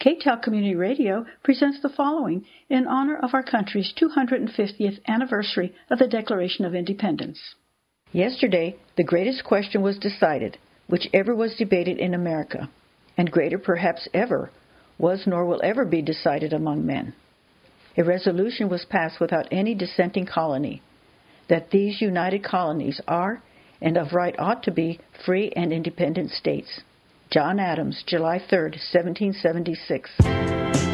KTEL Community Radio presents the following in honor of our country's 250th anniversary of the Declaration of Independence. Yesterday, the greatest question was decided, which ever was debated in America, and greater perhaps ever, was nor will ever be decided among men. A resolution was passed without any dissenting colony, that these united colonies are, and of right ought to be, free and independent states. John Adams, July 3, 1776.